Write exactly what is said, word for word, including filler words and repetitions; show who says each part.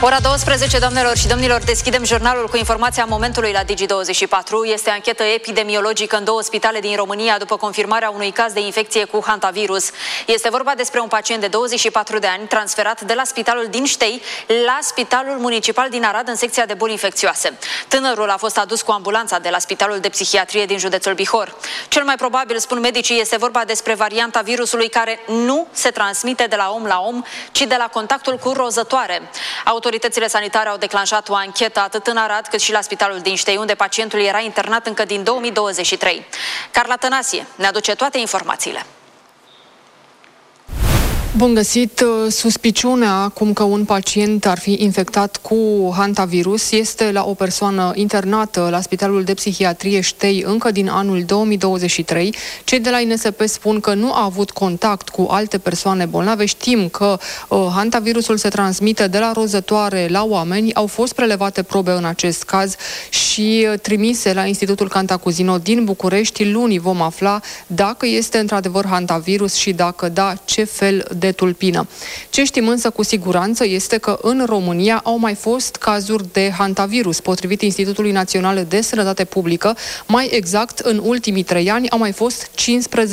Speaker 1: Ora douăsprezece, doamnelor și domnilor, deschidem jurnalul cu informația momentului la Digi douăzeci și patru. Este anchetă epidemiologică în două spitale din România după confirmarea unui caz de infecție cu hantavirus. Este vorba despre un pacient de douăzeci și patru de ani transferat de la spitalul din Ștei la Spitalul Municipal din Arad în secția de boli infecțioase. Tânărul a fost adus cu ambulanța de la Spitalul de Psihiatrie din județul Bihor. Cel mai probabil, spun medicii, este vorba despre varianta virusului care nu se transmite de la om la om, ci de la contactul cu rozătoare. Autoritățile sanitare au declanșat o anchetă atât în Arad cât și la Spitalul din Ștei, unde pacientul era internat încă din două mii douăzeci și trei. Carla Tănasie ne aduce toate informațiile.
Speaker 2: Bun găsit! Suspiciunea acum că un pacient ar fi infectat cu hantavirus este la o persoană internată la Spitalul de Psihiatrie Ștei încă din anul două mii douăzeci și trei. Cei de la I N S P spun că nu a avut contact cu alte persoane bolnave. Știm că uh, hantavirusul se transmite de la rozătoare la oameni. Au fost prelevate probe în acest caz și uh, trimise la Institutul Cantacuzino din București. Luni vom afla dacă este într-adevăr hantavirus și dacă da, ce fel de tulpină. Ce știm însă cu siguranță este că în România au mai fost cazuri de hantavirus. Potrivit Institutului Național de Sănătate Publică, mai exact, în ultimii trei ani au mai fost cincisprezece